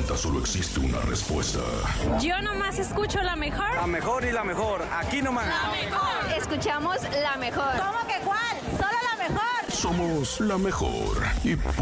pregunta solo existe una respuesta. Yo nomás escucho la mejor. La mejor y la mejor. Aquí nomás. La mejor. Escuchamos la mejor. ¿Cómo que cuál? Solo la mejor. Somos la mejor y